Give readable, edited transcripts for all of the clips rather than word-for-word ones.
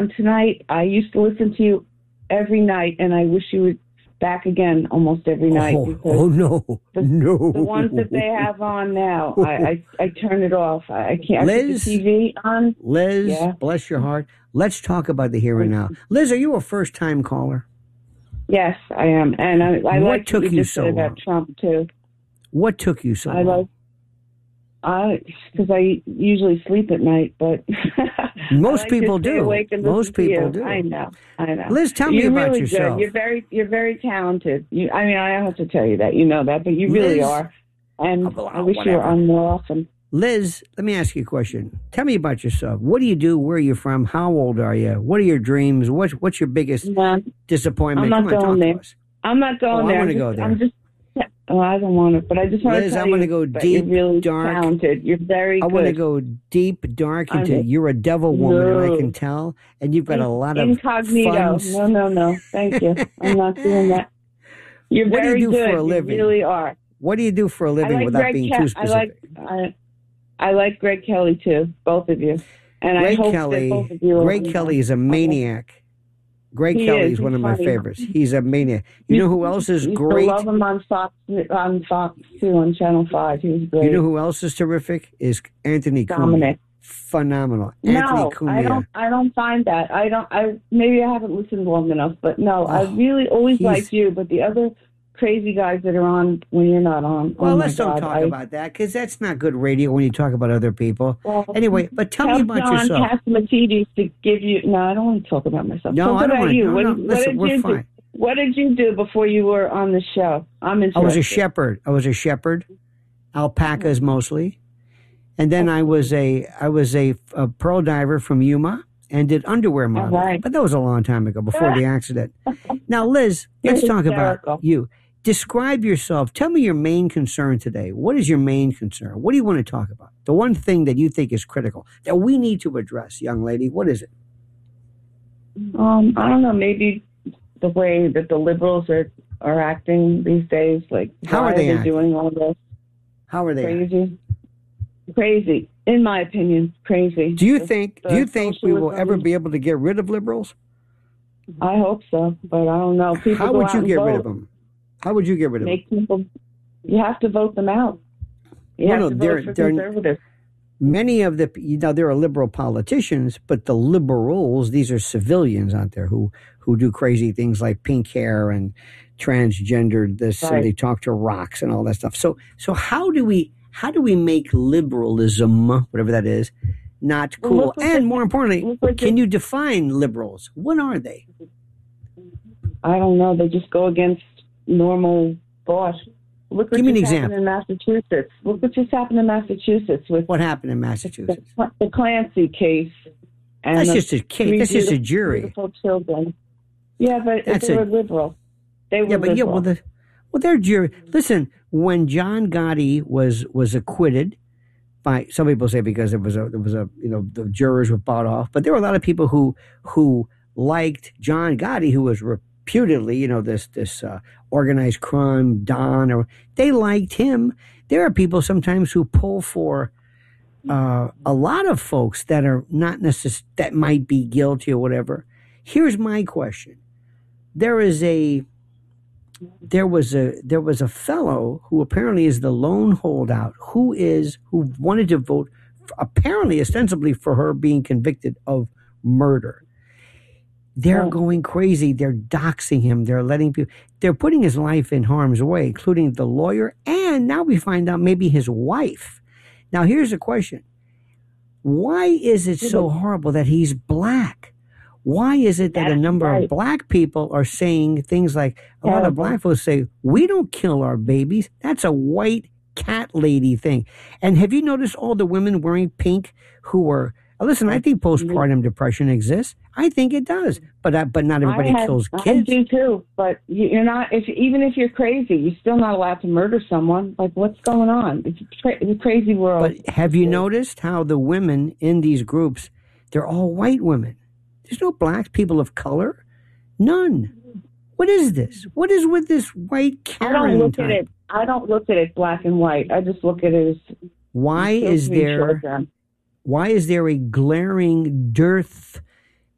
tonight. I used to listen to you every night, and I wish you would back again almost every night. Oh no, no. The ones that they have on now, I turn it off. I can't. Liz, I put the TV on. Liz, yeah. Bless your heart. Let's talk about the here and now. Liz, are you a first-time caller? Yes, I am, and I what like took what you just so said long? about Trump too. What took you so long? Because I usually sleep at night, but most people do. Most people do. I know. Liz, tell me about really yourself. Good. You're very talented. I don't have to tell you that. You know that, but you really are. And I wish you were on more often. Liz, let me ask you a question. Tell me about yourself. What do you do? Where are you from? How old are you? What are your dreams? What's your biggest disappointment? I'm not going there. I'm not going there. I want to go there. I don't want to, but I just want to Liz, tell I want to you go deep, you're really dark. talented. You're very good. I want to go deep, dark into you're a devil woman, and I can tell, and you've got a lot of incognito. fun. No. Thank you. I'm not doing that. You're what very do you do good. for a living? You really are. What do you do for a living without being too specific? I like Greg Kelly too, both of you. And Greg I hope Kelly, that both of you Greg Kelly is a maniac. Greg Kelly is one of my favorites. He's a maniac. You know who else is great? I love him on Fox too, on Channel 5. He's great. You know who else is terrific? Is Anthony Dominic. Cumia. Phenomenal. Anthony Cumia. I don't find that. Maybe I haven't listened long enough, but no, I really always liked you, but the other crazy guys that are on when you're not on. Well, let's don't talk about that, because that's not good radio when you talk about other people. Well, anyway, but tell me about yourself. John Catsimatidis to give you. No, I don't want to talk about myself. No, talk I don't about want you. to. No, listen, we're fine. What did you do before you were on the show? I'm interested. I was a shepherd, alpacas mostly, and then I was a pearl diver from Yuma and did underwear modeling. Right. But that was a long time ago, before the accident. Now, Liz, let's talk about you. Describe yourself. Tell me your main concern today. What is your main concern? What do you want to talk about? The one thing that you think is critical that we need to address, young lady. What is it? I don't know. Maybe the way that the liberals are acting these days. Like, how are they doing all this? How are they crazy? In my opinion, crazy. Do you think we will ever be able to get rid of liberals? I hope so, but I don't know. How would you get rid of them? How would you get rid of them? You have to vote them out. You have to vote for conservatives. Many of there are liberal politicians, but the liberals, these are civilians out there who do crazy things like pink hair and transgendered this, and they talk to rocks and all that stuff. So how do we make liberalism, whatever that is, not cool? And more importantly, can you define liberals? What are they? I don't know. They just go against normal thought. Give me an example. In Massachusetts. Look what just happened in Massachusetts. What happened in Massachusetts? The Clancy case. And that's just a case. That's just a jury. Beautiful children. Yeah, but they were liberal. They were liberal. They're jury. Listen, when John Gotti was acquitted by, some people say because there was a the jurors were bought off, but there were a lot of people who liked John Gotti, who was reputedly, this organized crime don, or they liked him. There are people sometimes who pull for a lot of folks that are not necessarily, that might be guilty or whatever. Here's my question: there was a fellow who apparently is the lone holdout who wanted to vote apparently ostensibly for her being convicted of murder. They're going crazy. They're doxing him. They're putting his life in harm's way, including the lawyer. And now we find out maybe his wife. Now, here's the question. Why is it so horrible that he's black? Why is it that a number of black people are saying things like, a lot of black folks say, we don't kill our babies. That's a white cat lady thing. And have you noticed all the women wearing pink who are, listen, I think postpartum depression exists. I think it does, but not everybody kills kids. I do too, but you're not. Even if you're crazy, you're still not allowed to murder someone. Like, what's going on? It's a crazy world. But have you noticed how the women in these groups, they're all white women? There's no black people of color, none. What is this? What is with this white Karen I don't look type? at it. I don't look at it black and white. I just look at it as why is there a glaring dearth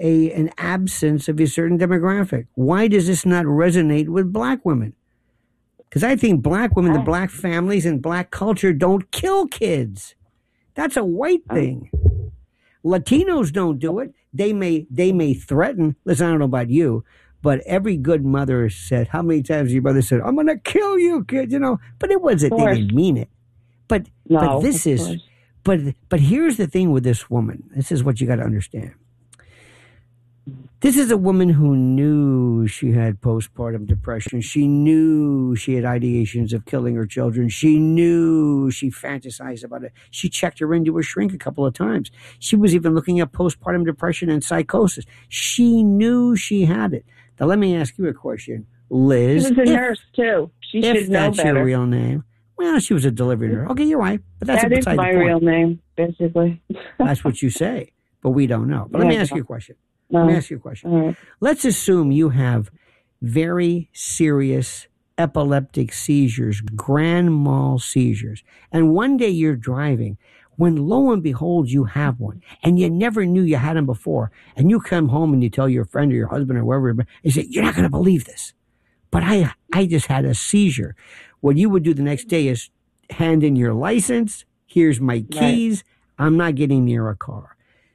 an absence of a certain demographic. Why does this not resonate with black women? Because I think black women, the black families and black culture don't kill kids. That's a white thing. Latinos don't do it. They may threaten. Listen, I don't know about you, but every good mother said, how many times your brother said, I'm going to kill you, kid, but it wasn't, they didn't mean it. But this is, but here's the thing with this woman. This is what you got to understand. This is a woman who knew she had postpartum depression. She knew she had ideations of killing her children. She knew she fantasized about it. She checked her into a shrink a couple of times. She was even looking at postpartum depression and psychosis. She knew she had it. Now, let me ask you a question, Liz. She was a nurse, too. She should know better. If that's your real name. Well, she was a delivery nurse. Okay, you're right. But that is my real name, basically. That's what you say, but we don't know. But let me ask you a question. Let me ask you a question. Right. Let's assume you have very serious epileptic seizures, grand mal seizures, and one day you're driving when lo and behold you have one, and you never knew you had them before, and you come home and you tell your friend or your husband or whoever, you say, you're not going to believe this, but I just had a seizure. What you would do the next day is hand in your license, here's my keys, right. I'm not getting near a car.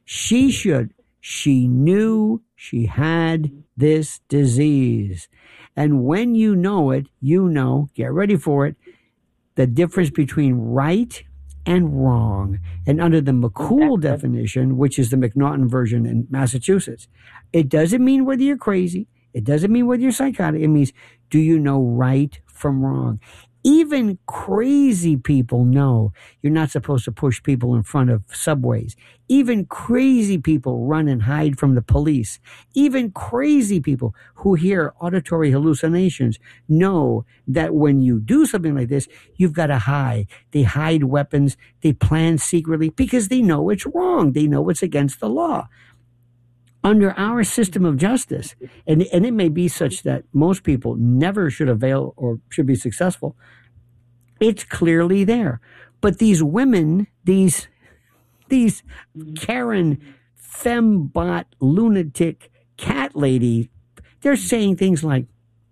She knew she had this disease. And when you know it, get ready for it, the difference between right and wrong. And under the McCool definition, which is the McNaughton version in Massachusetts, it doesn't mean whether you're crazy. It doesn't mean whether you're psychotic. It means, do you know right from wrong? Even crazy people know you're not supposed to push people in front of subways. Even crazy people run and hide from the police. Even crazy people who hear auditory hallucinations know that when you do something like this, you've got to hide. They hide weapons. They plan secretly because they know it's wrong. They know it's against the law. Under our system of justice, and it may be such that most people never should avail or should be successful, it's clearly there. But these women, these Karen, fembot, lunatic, cat lady, they're saying things like,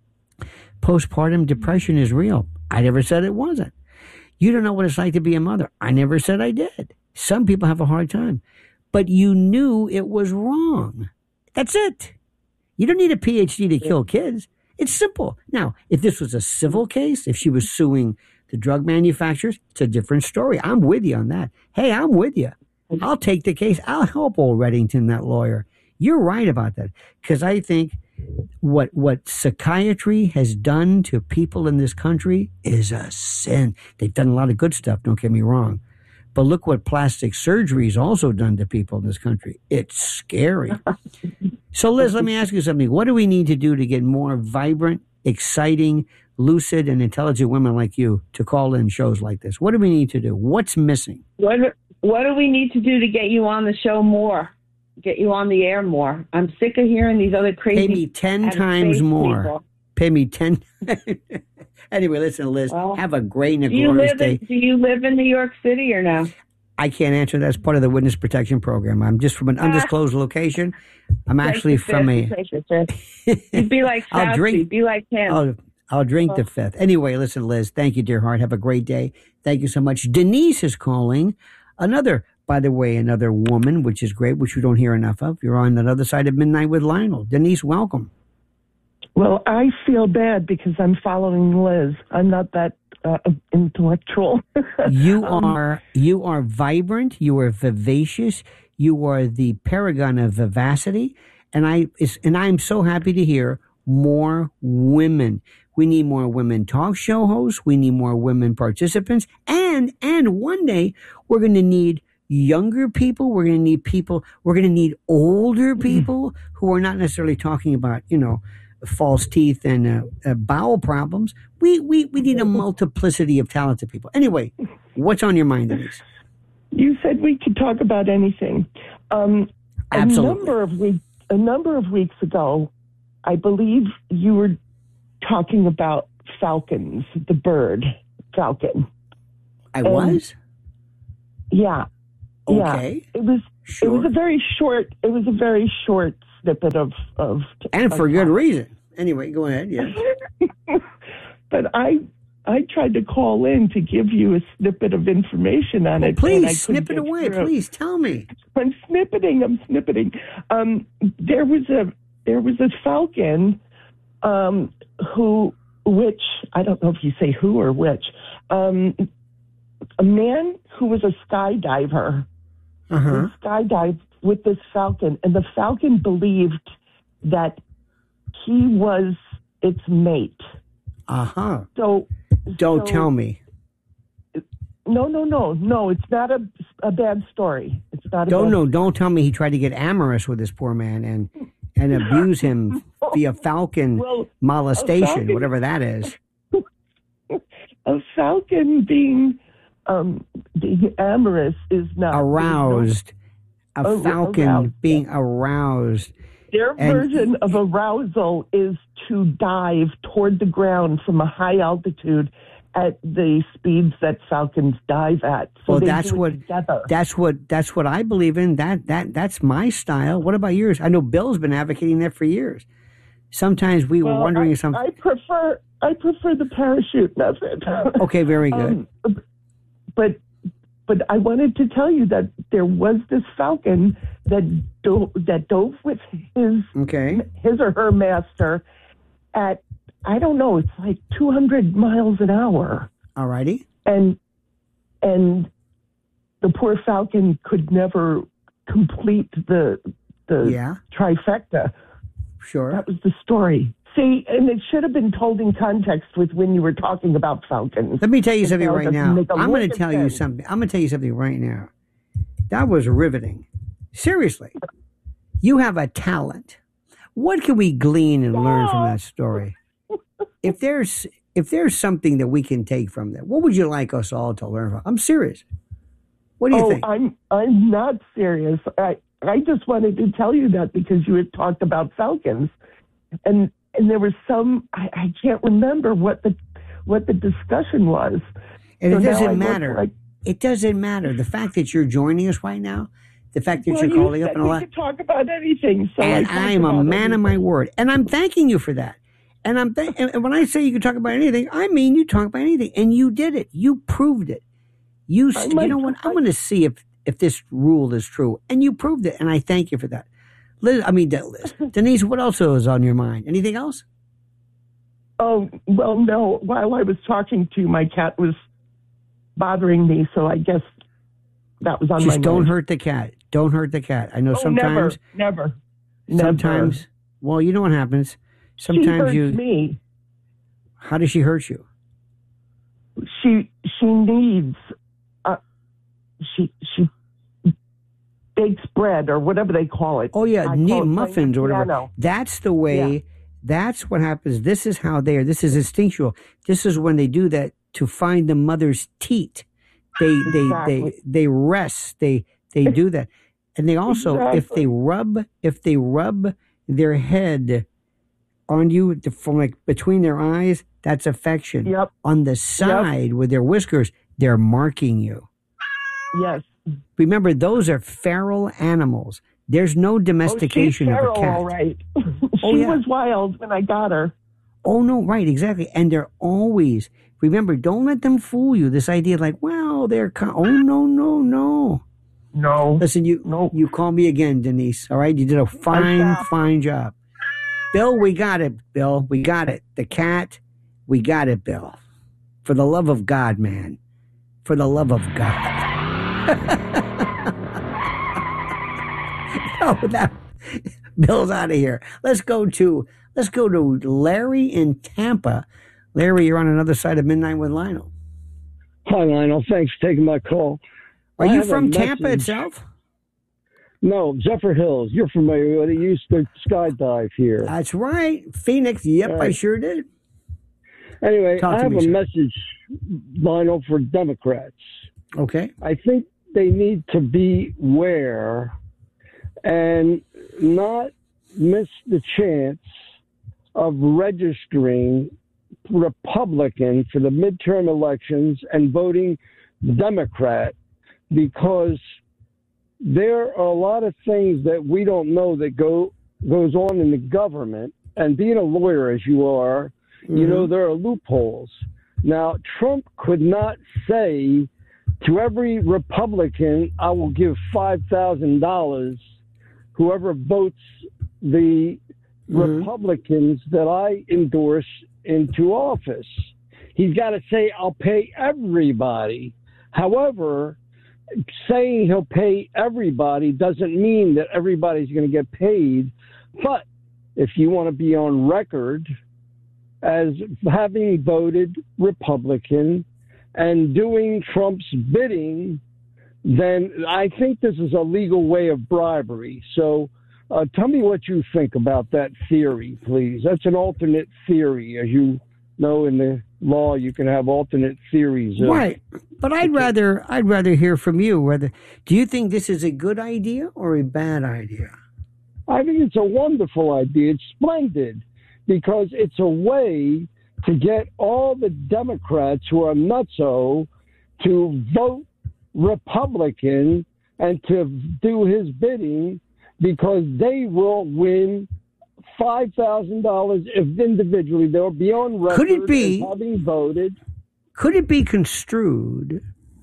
postpartum depression is real. I never said it wasn't. You don't know what it's like to be a mother. I never said I did. Some people have a hard time. But you knew it was wrong. That's it. You don't need a PhD to kill kids. It's simple. Now, if this was a civil case, if she was suing the drug manufacturers, it's a different story. I'm with you on that. Hey, I'm with you. I'll take the case. I'll help old Reddington, that lawyer. You're right about that. Because I think what psychiatry has done to people in this country is a sin. They've done a lot of good stuff, don't get me wrong. But look what plastic surgery has also done to people in this country. It's scary. So, Liz, let me ask you something. What do we need to do to get more vibrant, exciting, lucid, and intelligent women like you to call in shows like this? What do we need to do? What's missing? What do we need to do to get you on the show more? Get you on the air more? I'm sick of hearing these other crazy... Pay me 10 times more. People. Pay me 10... Anyway, listen, Liz, have a great and a glorious day. Do you live in New York City or no? I can't answer that as part of the witness protection program. I'm just from an undisclosed location. I'm actually from a... You'd be like Fauci. Be like him. I'll drink the fifth. Anyway, listen, Liz, thank you, dear heart. Have a great day. Thank you so much. Denise is calling. By the way, another woman, which is great, which we don't hear enough of. You're on the other side of midnight with Lionel. Denise, welcome. Well, I feel bad because I'm following Liz. I'm not that intellectual. You are vibrant. You are vivacious. You are the paragon of vivacity. And I'm so happy to hear more women. We need more women talk show hosts. We need more women participants. And one day we're going to need younger people. We're going to need older people who are not necessarily talking about, false teeth and bowel problems. We need a multiplicity of talented people. Anyway, what's on your mind, Denise? You said we could talk about anything. Absolutely. A number of weeks ago, I believe you were talking about falcons, the bird falcon. I was? Yeah. Okay. Yeah. It was a very short snippet of and for good reason. Anyway, go ahead. Yes. But I tried to call in to give you a snippet of information on it. Please snip it away. Through. Please tell me. I'm snippeting. There was a falcon, which I don't know if you say who or which, a man who was a skydiver. Uh-huh. He skydived with this falcon, and the falcon believed that he was its mate. Uh-huh. So don't tell me. No. It's not a bad story. It's not. Don't tell me he tried to get amorous with this poor man and abuse him via falcon molestation, whatever that is. A falcon being amorous is not aroused. A falcon aroused, being aroused. Their version of arousal is to dive toward the ground from a high altitude at the speeds that falcons dive at. So well, that's what I believe in. That's my style. What about yours? I know Bill's been advocating that for years. Sometimes we were wondering if something. I prefer the parachute method. Okay, very good. But I wanted to tell you that there was this falcon that dove with his or her master at, I don't know, it's like 200 miles an hour. All righty. And the poor falcon could never complete the trifecta. Sure. That was the story. See, and it should have been told in context with when you were talking about falcons. Let me tell you something right now. I'm going to tell you something right now. That was riveting. Seriously. You have a talent. What can we glean and learn from that story? If there's something that we can take from that, what would you like us all to learn from? I'm serious. What do you think? I'm not serious. I just wanted to tell you that because you had talked about falcons. And there was some, I can't remember what the discussion was. And so it doesn't matter. It doesn't matter. The fact that you're joining us right now, the fact that you're calling up and all that. We could talk about anything. So and I'm a man of my word. And I'm thanking you for that. And and when I say you can talk about anything, I mean you talk about anything. And you did it. You proved it. You know what? I'm going to see if this rule is true. And you proved it. And I thank you for that. Liz, Denise, what else was on your mind? Anything else? Oh, well, no. While I was talking to you, my cat was bothering me, so I guess that was on my mind. Just don't hurt the cat. Don't hurt the cat. I know sometimes. Never. Sometimes. Well, you know what happens. Sometimes she hurts me. How does she hurt you? She needs. She bakes bread or whatever they call it. Oh yeah, muffins or whatever. That's the way. Yeah. That's what happens. This is how they are. This is instinctual. This is when they do that to find the mother's teat. They rest. They do that, and they also if they rub their head on you from like between their eyes, that's affection. Yep. On the side with their whiskers, they're marking you. Yes. Remember, those are feral animals. There's no domestication she's feral, of a cat. All right. She was wild when I got her. Oh, no, right, exactly. And they're always, remember, don't let them fool you. This idea like, well, they're, no. No. Listen, you call me again, Denise, all right? You did a fine job. Bill, we got it, Bill. We got it. The cat, we got it, Bill. For the love of God, man. For the love of God. Bill's out of here. Let's go to Larry in Tampa. Larry, you're on another side of Midnight with Lionel. Hi, Lionel. Thanks for taking my call. Are you from Tampa itself? No, Zephyr Hills. You're familiar with it. You used to skydive here. That's right. Phoenix. Yep, right. I sure did. Anyway, I have a message, Lionel, for Democrats. Okay. I think they need to beware and not miss the chance of registering Republican for the midterm elections and voting Democrat, because there are a lot of things that we don't know that go goes on in the government, and being a lawyer as you are, you know there are loopholes. Now, Trump could not say to every Republican, I will give $5,000, whoever votes the Republicans that I endorse into office. He's got to say, I'll pay everybody. However, saying he'll pay everybody doesn't mean that everybody's going to get paid. But if you want to be on record as having voted Republican and doing Trump's bidding, then I think this is a legal way of bribery. So tell me what you think about that theory, please. That's an alternate theory. As you know, in the law, you can have alternate theories. Right. But I'd rather hear from you. Do you think this is a good idea or a bad idea? I think it's a wonderful idea. It's splendid because it's a way to get all the Democrats who are nutso to vote Republican and to do his bidding, because they will win $5,000 if individually they'll be on record as having voted. Could it be construed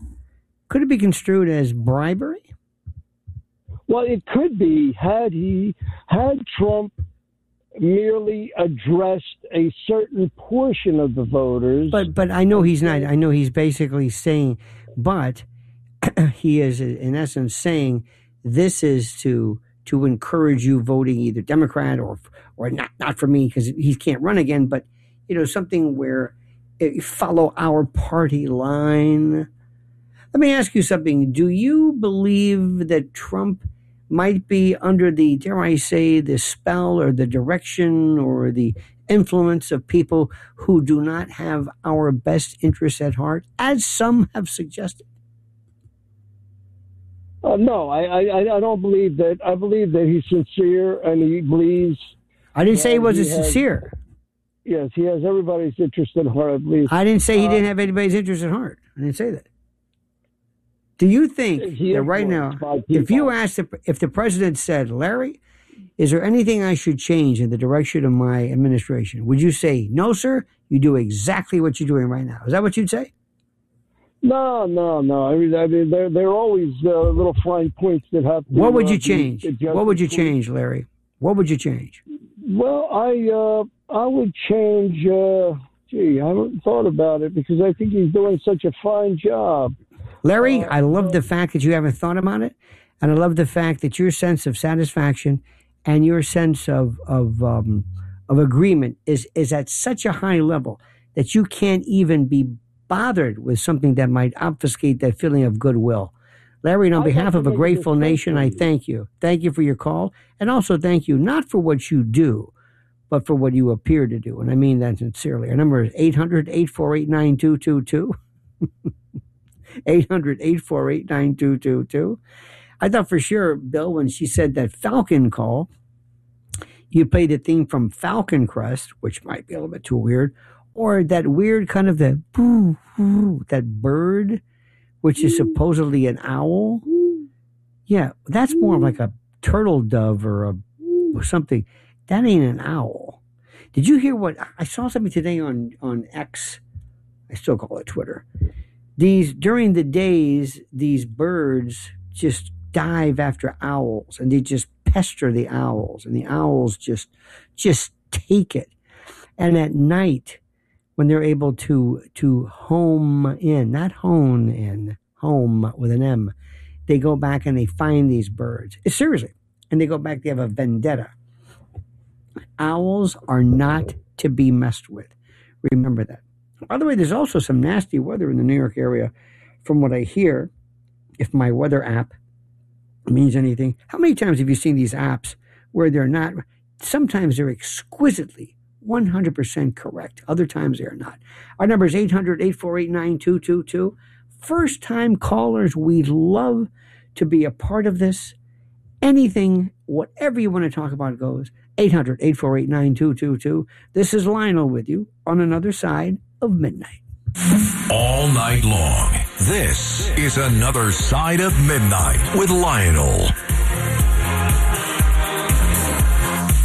as bribery? Well, it could be had Trump merely addressed a certain portion of the voters. But I know he's not. I know he's basically saying, but he is in essence saying this is to encourage you voting either Democrat or not for me because he can't run again. But something where follow our party line. Let me ask you something. Do you believe that Trump might be under the, dare I say, the spell or the direction or the influence of people who do not have our best interests at heart, as some have suggested? No, I don't believe that. I believe that he's sincere and he believes. I didn't say he wasn't sincere. Yes, he has everybody's interest at heart, I believe. I didn't say he didn't have anybody's interest at heart. I didn't say that. Do you think that right now, if you asked, if the president said, Larry, is there anything I should change in the direction of my administration? Would you say, no, sir, you do exactly what you're doing right now? Is that what you'd say? No. I mean, there are always little fine points that have to. What would you change? What would you change, Larry? What would you change? Well, I would change. I haven't thought about it because I think he's doing such a fine job. Larry, I love the fact that you haven't thought about it, and I love the fact that your sense of satisfaction and your sense of agreement is at such a high level that you can't even be bothered with something that might obfuscate that feeling of goodwill. Larry, and on behalf of a grateful nation, I thank you. Thank you for your call, and also thank you not for what you do, but for what you appear to do, and I mean that sincerely. Our number is 800-848-9222. 800-848-9222. I thought for sure, Bill, when she said that Falcon call, you played the theme from Falcon Crest, which might be a little bit too weird, or that weird kind of the boo, boo, that bird, which is supposedly an owl. Yeah, that's more like a turtle dove or something. That ain't an owl. Did you hear what I saw something today on X? I still call it Twitter. During the days, these birds just dive after owls and they just pester the owls, and the owls just take it. And at night, when they're able to home in, not hone in, home with an M, they go back and they find these birds. Seriously. And they go back, they have a vendetta. Owls are not to be messed with. Remember that. By the way, there's also some nasty weather in the New York area, from what I hear, if my weather app means anything. How many times have you seen these apps where they're not, sometimes they're exquisitely 100% correct. Other times they are not. Our number is 800-848-9222. First-time callers, we'd love to be a part of this. Anything, whatever you want to talk about goes. 800-848-9222. This is Lionel with you on another side of midnight. All night long, this is Another Side of Midnight with Lionel.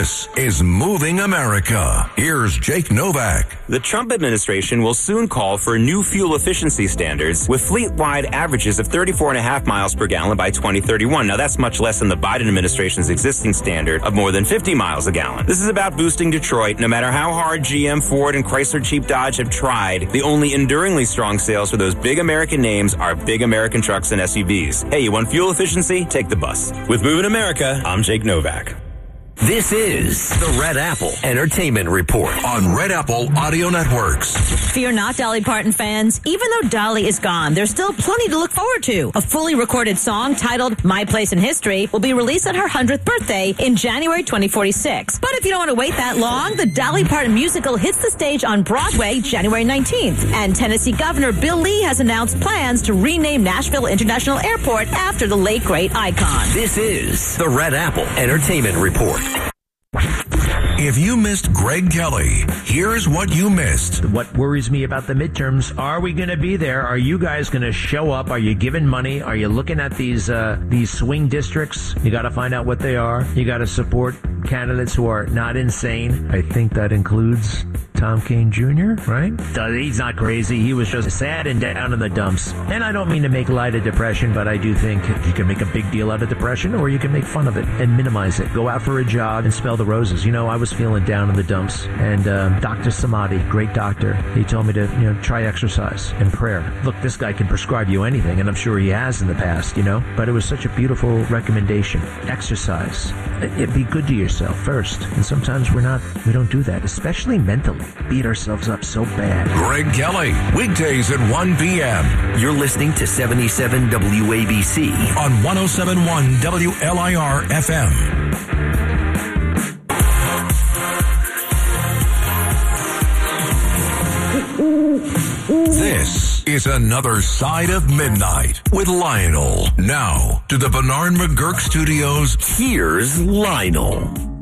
This is Moving America. Here's Jake Novak. The Trump administration will soon call for new fuel efficiency standards with fleet-wide averages of 34.5 miles per gallon by 2031. Now, that's much less than the Biden administration's existing standard of more than 50 miles a gallon. This is about boosting Detroit. No matter how hard GM, Ford, and Chrysler Jeep Dodge have tried, the only enduringly strong sales for those big American names are big American trucks and SUVs. Hey, you want fuel efficiency? Take the bus. With Moving America, I'm Jake Novak. This is the Red Apple Entertainment Report on Red Apple Audio Networks. Fear not, Dolly Parton fans. Even though Dolly is gone, there's still plenty to look forward to. A fully recorded song titled My Place in History will be released on her 100th birthday in January 2046. But if you don't want to wait that long, the Dolly Parton musical hits the stage on Broadway January 19th. And Tennessee Governor Bill Lee has announced plans to rename Nashville International Airport after the late, great icon. This is the Red Apple Entertainment Report. If you missed Greg Kelly, here's what you missed. What worries me about the midterms, are we going to be there? Are you guys going to show up? Are you giving money? Are you looking at these swing districts? You got to find out what they are. You got to support candidates who are not insane. I think that includes Tom Kean Jr., right? He's not crazy. He was just sad and down in the dumps. And I don't mean to make light of depression, but I do think you can make a big deal out of depression, or you can make fun of it and minimize it. Go out for a jog and smell the roses. You know, I was feeling down in the dumps, and Dr. Samadi, great doctor, he told me to, try exercise and prayer. Look, this guy can prescribe you anything, and I'm sure he has in the past, but it was such a beautiful recommendation. Exercise. Be good to yourself first. And sometimes we don't do that, especially mentally. Beat ourselves up so bad. Greg Kelly, weekdays at 1 p.m. You're listening to 77 WABC on 107.1 WLIR FM. This is Another Side of Midnight with Lionel. Now, to the Bernard McGurk Studios, here's Lionel.